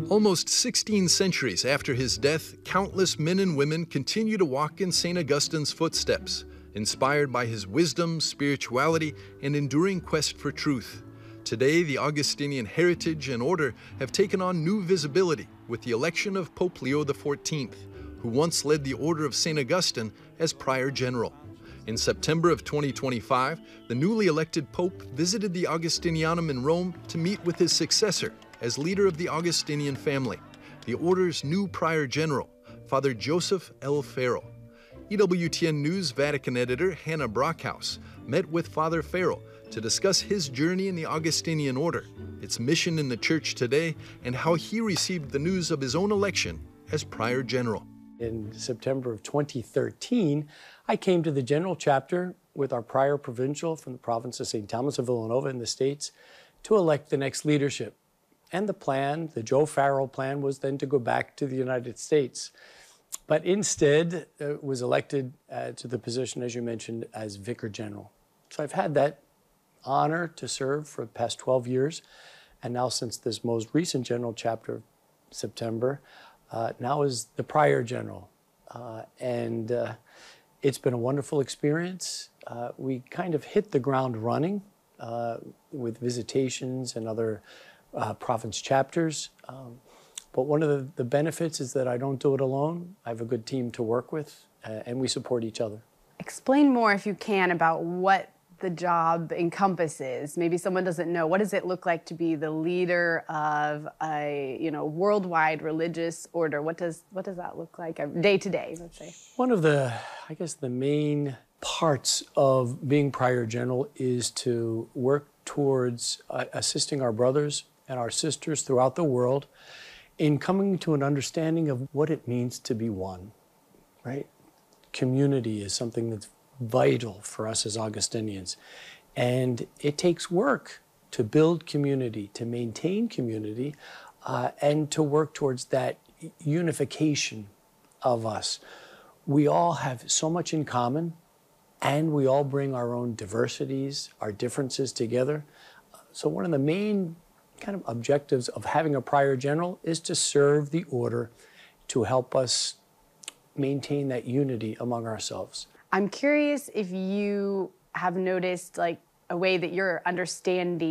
Almost 16 centuries after his death, countless men and women continue to walk in St. Augustine's footsteps, inspired by his wisdom, spirituality, and enduring quest for truth. Today, the Augustinian heritage and order have taken on new visibility with the election of Pope Leo XIV, who once led the Order of St. Augustine as Prior General. In September of 2025, the newly elected Pope visited the Augustinianum in Rome to meet with his successor as leader of the Augustinian family, the Order's new Prior General, Father Joseph L. Farrell. EWTN News Vatican editor Hannah Brockhaus met with Father Farrell to discuss his journey in the Augustinian Order, its mission in the Church today, and how he received the news of his own election as Prior General. In September of 2013, I came to the General Chapter with our Prior Provincial from the province of St. Thomas of Villanova in the States to elect the next leadership. And the plan, the Joe Farrell plan, was then to go back to the United States. But instead, was elected to the position, as you mentioned, as Vicar General. So I've had that honor to serve for the past 12 years. And now since this most recent General Chapter, September, now is the Prior General. It's been a wonderful experience. We kind of hit the ground running with visitations and other province chapters. But one of the benefits is that I don't do it alone. I have a good team to work with, and we support each other. Explain more, if you can, about what the job encompasses. Maybe someone doesn't know. What does it look like to be the leader of a worldwide religious order? What does that look like day to day, let's say? One of the main parts of being Prior General is to work towards assisting our brothers and our sisters throughout the world in coming to an understanding of what it means to be one, right? Community is something that's vital for us as Augustinians. And it takes work to build community, to maintain community, and to work towards that unification of us. We all have so much in common, and we all bring our own diversities, our differences together. So one of the main kind of objectives of having a Prior General is to serve the order, to help us maintain that unity among ourselves. I'm curious if you have noticed, like, a way that you're understanding